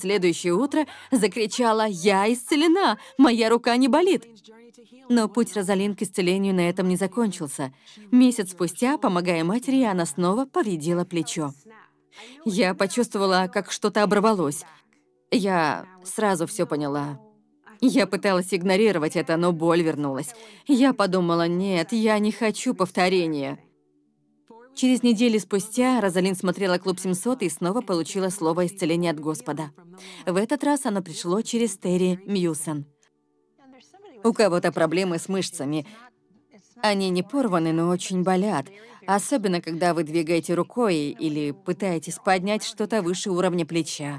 следующее утро закричала: «Я исцелена! Моя рука не болит!» Но путь Розалин к исцелению на этом не закончился. Месяц спустя, помогая матери, она снова повредила плечо. Я почувствовала, как что-то оборвалось. Я сразу все поняла. Я пыталась игнорировать это, но боль вернулась. Я подумала: нет, я не хочу повторения. Через неделю спустя Розалин смотрела «Клуб 700» и снова получила слово исцеления от Господа. В этот раз оно пришло через Терри Мьюсон. У кого-то проблемы с мышцами. Они не порваны, но очень болят. Особенно, когда вы двигаете рукой или пытаетесь поднять что-то выше уровня плеча.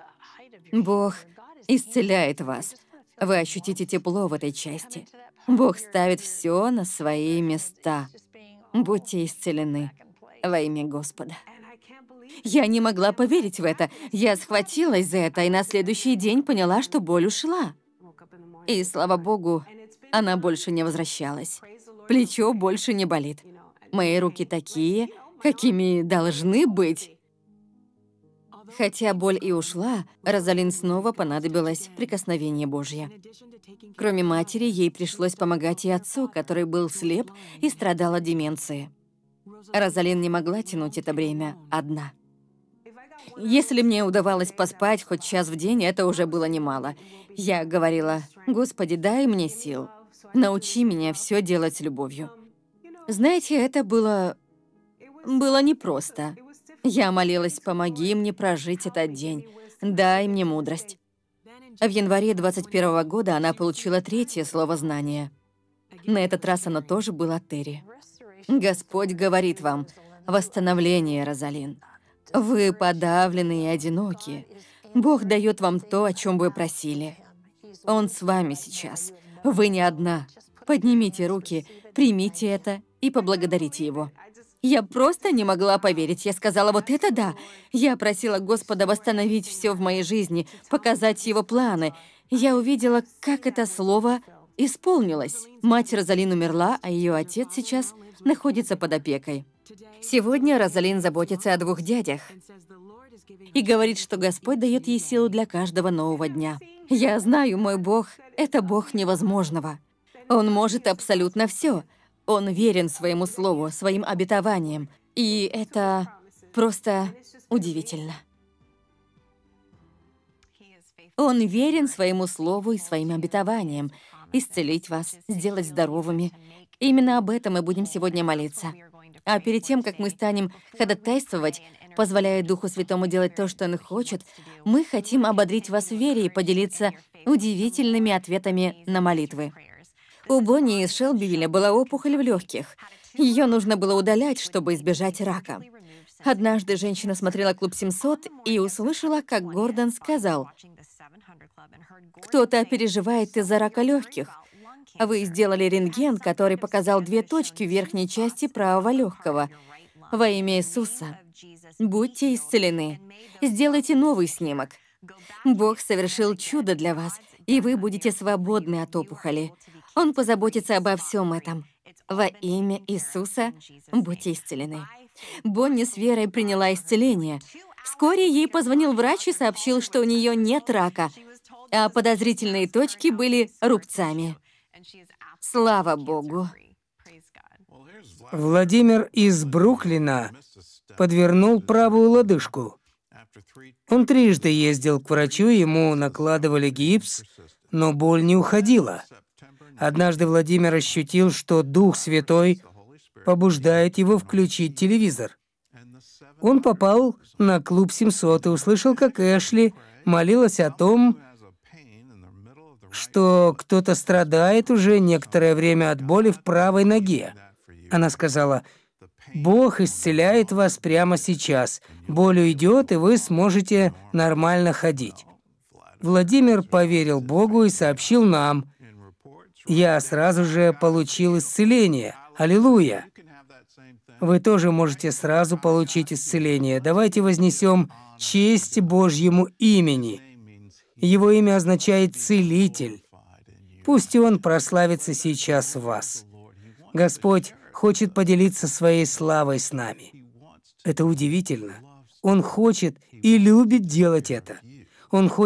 Бог исцеляет вас. Вы ощутите тепло в этой части. Бог ставит все на свои места. Будьте исцелены во имя Господа. Я не могла поверить в это. Я схватилась за это и на следующий день поняла, что боль ушла. И, слава Богу, она больше не возвращалась. Плечо больше не болит. Мои руки такие, какими должны быть. Хотя боль и ушла, Розалин снова понадобилось прикосновение Божье. Кроме матери, ей пришлось помогать и отцу, который был слеп и страдал от деменции. Розалин не могла тянуть это бремя одна. Если мне удавалось поспать хоть час в день, это уже было немало. Я говорила: «Господи, дай мне сил. Научи меня все делать с любовью». Знаете, это было непросто. Я молилась: «Помоги мне прожить этот день. Дай мне мудрость». В январе 21 года она получила третье слово знания. На этот раз оно тоже было от Терри. «Господь говорит вам: восстановление, Розалин. Вы подавлены и одиноки. Бог дает вам то, о чем вы просили. Он с вами сейчас. Вы не одна. Поднимите руки, примите это и поблагодарите Его». Я просто не могла поверить. Я сказала: «Вот это да!» Я просила Господа восстановить все в моей жизни, показать Его планы. Я увидела, как это слово исполнилось. Мать Розалин умерла, а ее отец сейчас находится под опекой. Сегодня Розалин заботится о двух дядях и говорит, что Господь дает ей силу для каждого нового дня. Я знаю, мой Бог — это Бог невозможного. Он может абсолютно все. Он верен своему слову, своим обетованиям. И это просто удивительно. Он верен своему слову и своим обетованиям. Исцелить вас, сделать здоровыми. Именно об этом мы будем сегодня молиться. А перед тем, как мы станем ходатайствовать, позволяя Духу Святому делать то, что Он хочет, мы хотим ободрить вас в вере и поделиться удивительными ответами на молитвы. У Бонни из Шелбивилля была опухоль в легких. Ее нужно было удалять, чтобы избежать рака. Однажды женщина смотрела «Клуб 700» и услышала, как Гордон сказал: «Кто-то переживает из-за рака легких. Вы сделали рентген, который показал 2 точки в верхней части правого легкого. Во имя Иисуса, будьте исцелены. Сделайте новый снимок. Бог совершил чудо для вас, и вы будете свободны от опухоли. Он позаботится обо всем этом. Во имя Иисуса будьте исцелены». Бонни с верой приняла исцеление. Вскоре ей позвонил врач и сообщил, что у нее нет рака, а подозрительные точки были рубцами. Слава Богу! Владимир из Бруклина подвернул правую лодыжку. Он 3 ездил к врачу, ему накладывали гипс, но боль не уходила. Однажды Владимир ощутил, что Дух Святой побуждает его включить телевизор. Он попал на «Клуб 700» и услышал, как Эшли молилась о том, что кто-то страдает уже некоторое время от боли в правой ноге. Она сказала: «Бог исцеляет вас прямо сейчас. Боль уйдет, и вы сможете нормально ходить». Владимир поверил Богу и сообщил нам: «Я сразу же получил исцеление. Аллилуйя!» Вы тоже можете сразу получить исцеление. Давайте вознесем честь Божьему имени. Его имя означает «целитель». Пусть и Он прославится сейчас в вас. Господь хочет поделиться своей славой с нами. Это удивительно. Он хочет и любит делать это. Он